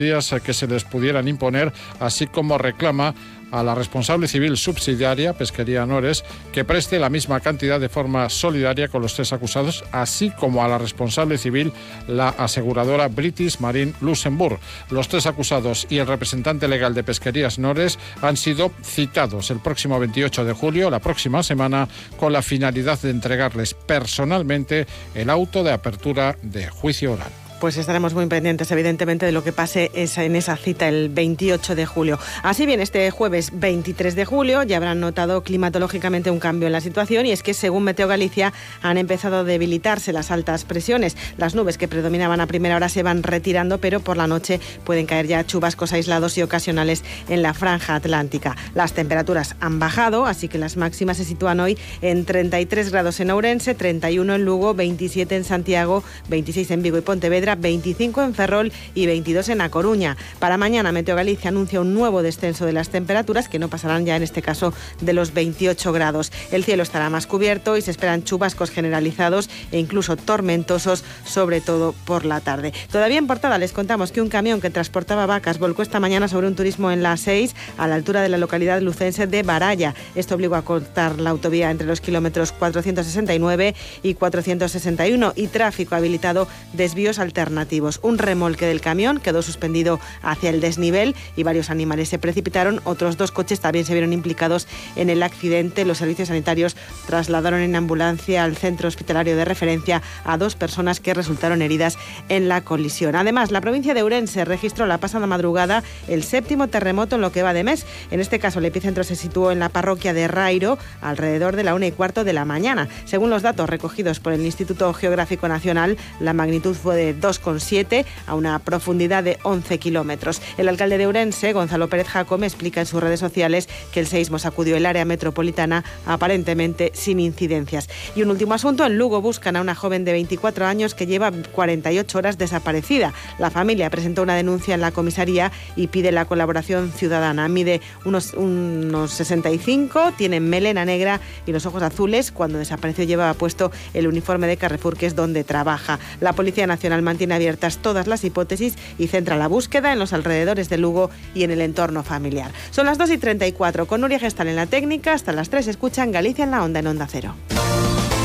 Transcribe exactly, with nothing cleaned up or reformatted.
que se les pudieran imponer, así como reclama a la responsable civil subsidiaria, Pesquería Nores, que preste la misma cantidad de forma solidaria con los tres acusados, así como a la responsable civil, la aseguradora British Marine Luxembourg. Los tres acusados y el representante legal de Pesquerías Nores han sido citados el próximo veintiocho de julio, la próxima semana, con la finalidad de entregarles personalmente el auto de apertura de juicio oral. Pues estaremos muy pendientes, evidentemente, de lo que pase en esa cita el veintiocho de julio. Así bien, este jueves veintitrés de julio ya habrán notado climatológicamente un cambio en la situación, y es que, según Meteo Galicia, han empezado a debilitarse las altas presiones. Las nubes que predominaban a primera hora se van retirando, pero por la noche pueden caer ya chubascos aislados y ocasionales en la franja atlántica. Las temperaturas han bajado, así que las máximas se sitúan hoy en treinta y tres grados en Ourense, treinta y uno en Lugo, veintisiete en Santiago, veintiséis en Vigo y Pontevedra, veinticinco en Ferrol y veintidós en A Coruña. Para mañana, Meteo Galicia anuncia un nuevo descenso de las temperaturas, que no pasarán ya en este caso de los veintiocho grados. El cielo estará más cubierto y se esperan chubascos generalizados e incluso tormentosos, sobre todo por la tarde. Todavía en portada les contamos que un camión que transportaba vacas volcó esta mañana sobre un turismo en la A seis, a la altura de la localidad lucense de Baralla. Esto obligó a cortar la autovía entre los kilómetros cuatrocientos sesenta y nueve y cuatrocientos sesenta y uno, y tráfico habilitado desvíos alternativos. Un remolque del camión quedó suspendido hacia el desnivel y varios animales se precipitaron. Otros dos coches también se vieron implicados en el accidente. Los servicios sanitarios trasladaron en ambulancia al centro hospitalario de referencia a dos personas que resultaron heridas en la colisión. Además, la provincia de Ourense registró la pasada madrugada el séptimo terremoto en lo que va de mes. En este caso, el epicentro se situó en la parroquia de Rairo, alrededor de la una y cuarto de la mañana. Según los datos recogidos por el Instituto Geográfico Nacional, la magnitud fue de dos coma siete a una profundidad de once kilómetros. El alcalde de Ourense, Gonzalo Pérez Jacome, explica en sus redes sociales que el seísmo sacudió el área metropolitana aparentemente sin incidencias. Y un último asunto: en Lugo buscan a una joven de veinticuatro años que lleva cuarenta y ocho horas desaparecida. La familia presentó una denuncia en la comisaría y pide la colaboración ciudadana. Mide unos, unos sesenta y cinco, tiene melena negra y los ojos azules. Cuando desapareció llevaba puesto el uniforme de Carrefour, que es donde trabaja. La Policía Nacional mantiene abiertas todas las hipótesis y centra la búsqueda en los alrededores de Lugo y en el entorno familiar. Son las dos y treinta y cuatro, con Nuria Gestal en la técnica. Hasta las tres escuchan Galicia en la Onda, en Onda Cero.